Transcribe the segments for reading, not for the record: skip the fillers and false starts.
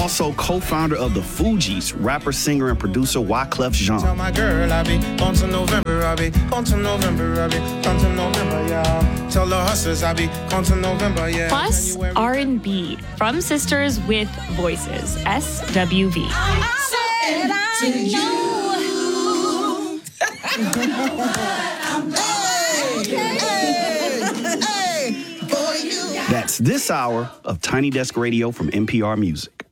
Also co-founder of the Fugees, rapper, singer, and producer Wyclef Jean. Tell my girl I be on to November, I be on to November, I be on to November, yeah. Tell the hustlers I be on to November, yeah. Plus R&B from Sisters with Voices, SWV. That's this hour of Tiny Desk Radio from NPR Music.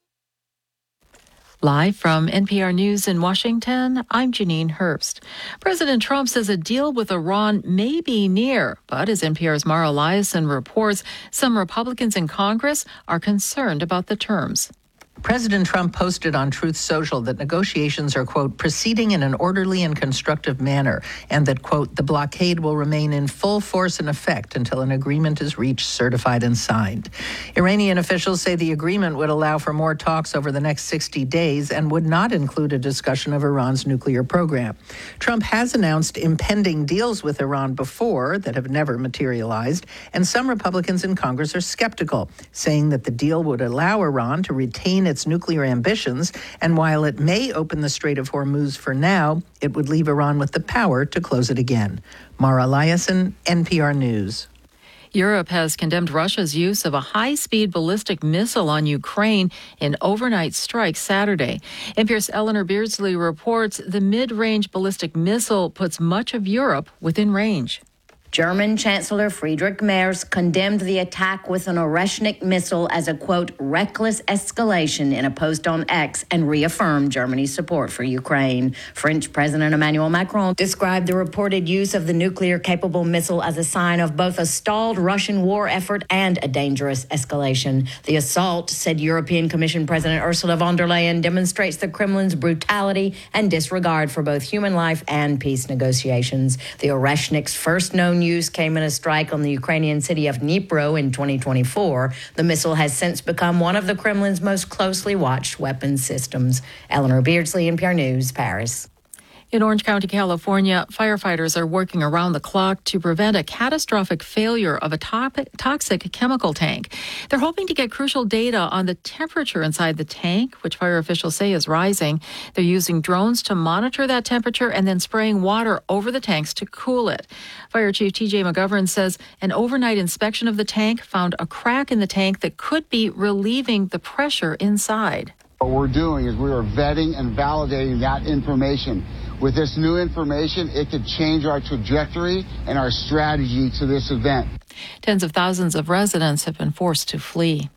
Live from NPR News in Washington, I'm Janine Herbst. President Trump says a deal with Iran may be near, but as NPR's Mara Liasson reports, some Republicans in Congress are concerned about the terms. President Trump posted on Truth Social that negotiations are, quote, proceeding in an orderly and constructive manner, and that, quote, the blockade will remain in full force and effect until an agreement is reached, certified, and signed. Iranian officials say the agreement would allow for more talks over the next 60 days and would not include a discussion of Iran's nuclear program. Trump has announced impending deals with Iran before that have never materialized, and some Republicans in Congress are skeptical, saying that the deal would allow Iran to retain its nuclear ambitions, and while it may open the Strait of Hormuz for now, it would leave Iran with the power to close it again. Mara Liasson, NPR News. Europe has condemned Russia's use of a high-speed ballistic missile on Ukraine in overnight strikes Saturday. NPR's Eleanor Beardsley reports the mid-range ballistic missile puts much of Europe within range. German Chancellor Friedrich Merz condemned the attack with an Oreshnik missile as a, quote, reckless escalation in a post on X and reaffirmed Germany's support for Ukraine. French President Emmanuel Macron described the reported use of the nuclear-capable missile as a sign of both a stalled Russian war effort and a dangerous escalation. The assault, said European Commission President Ursula von der Leyen, demonstrates the Kremlin's brutality and disregard for both human life and peace negotiations. The Oreshnik's first known use came in a strike on the Ukrainian city of Dnipro in 2024. The missile has since become one of the Kremlin's most closely watched weapons systems. Eleanor Beardsley, NPR News, Paris. In Orange County, California, firefighters are working around the clock to prevent a catastrophic failure of a toxic chemical tank. They're hoping to get crucial data on the temperature inside the tank, which fire officials say is rising. They're using drones to monitor that temperature and then spraying water over the tanks to cool it. Fire Chief T.J. McGovern says an overnight inspection of the tank found a crack in the tank that could be relieving the pressure inside. What we're doing is we are vetting and validating that information. With this new information, it could change our trajectory and our strategy to this event. Tens of thousands of residents have been forced to flee.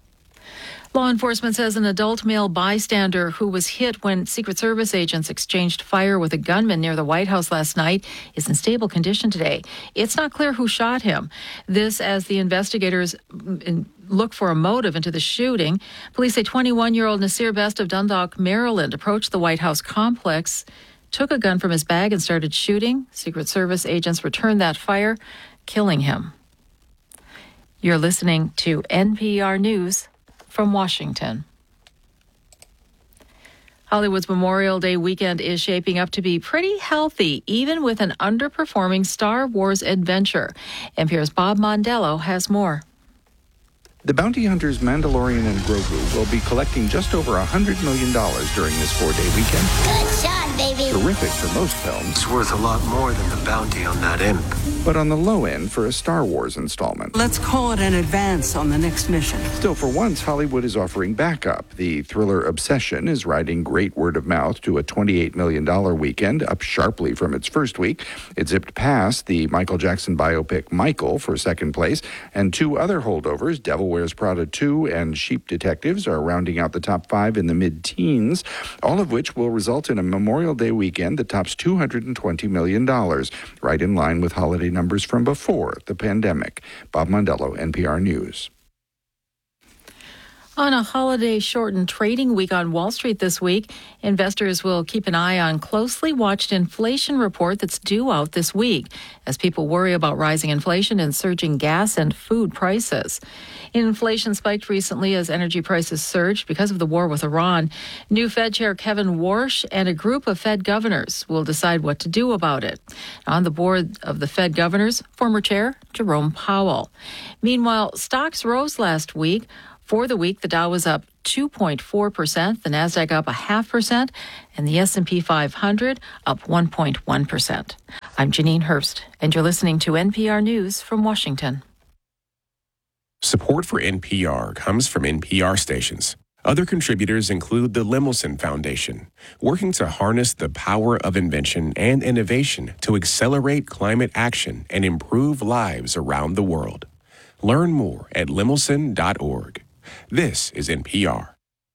Law enforcement says an adult male bystander who was hit when Secret Service agents exchanged fire with a gunman near the White House last night is in stable condition today. It's not clear who shot him. This as the investigators look for a motive into the shooting. Police say 21-year-old Nasir Best of Dundalk, Maryland, approached the White House complex, took a gun from his bag and started shooting. Secret Service agents returned that fire, killing him. You're listening to NPR News from Washington. Hollywood's Memorial Day weekend is shaping up to be pretty healthy, even with an underperforming Star Wars adventure. NPR's Bob Mondello has more. The bounty hunters Mandalorian and Grogu will be collecting just over $100 million during this 4-day weekend. Good shot, baby. Terrific for most films. It's worth a lot more than the bounty on that imp. But on the low end for a Star Wars installment. Let's call it an advance on the next mission. Still, for once, Hollywood is offering backup. The thriller Obsession is riding great word of mouth to a $28 million weekend, up sharply from its first week. It zipped past the Michael Jackson biopic Michael for second place, and two other holdovers, Devil Wears Prada 2 and Sheep Detectives, are rounding out the top 5 in the mid-teens, all of which will result in a Memorial Day weekend that tops $220 million, right in line with holiday numbers from before the pandemic. Bob Mondello, NPR News. On a holiday-shortened trading week on Wall Street this week, investors will keep an eye on closely watched inflation report that's due out this week as people worry about rising inflation and surging gas and food prices. Inflation spiked recently as energy prices surged because of the war with Iran. New Fed Chair Kevin Warsh and a group of Fed governors will decide what to do about it. On the board of the Fed governors, former Chair Jerome Powell. Meanwhile, stocks rose last week. For the week, the Dow was up 2.4%, the Nasdaq up 0.5%, and the S&P 500 up 1.1%. I'm Janine Herbst, and you're listening to NPR News from Washington. Support for NPR comes from NPR stations. Other contributors include the Lemelson Foundation, working to harness the power of invention and innovation to accelerate climate action and improve lives around the world. Learn more at lemelson.org. This is NPR.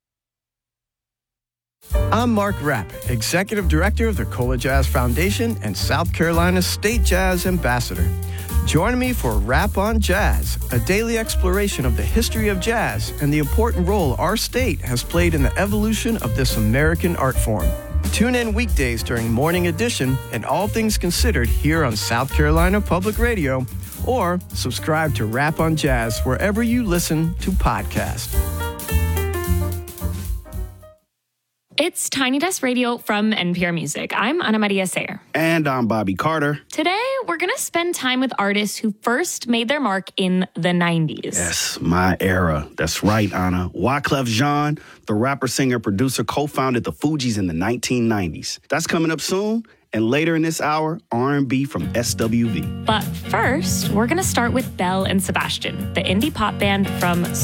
I'm Mark Rapp, Executive Director of the Cola Jazz Foundation and South Carolina State Jazz Ambassador. Join me for Rap on Jazz, a daily exploration of the history of jazz and the important role our state has played in the evolution of this American art form. Tune in weekdays during Morning Edition and All Things Considered here on South Carolina Public Radio, or subscribe to Rap on Jazz wherever you listen to podcasts. It's Tiny Desk Radio from NPR Music. I'm Ana Maria Sayer. And I'm Bobby Carter. Today, we're going to spend time with artists who first made their mark in the 90s. Yes, my era. That's right, Anna. Wyclef Jean, the rapper, singer, producer, co-founded the Fugees in the 1990s. That's coming up soon. And later in this hour, R&B from SWV. But first, we're going to start with Belle and Sebastian, the indie pop band from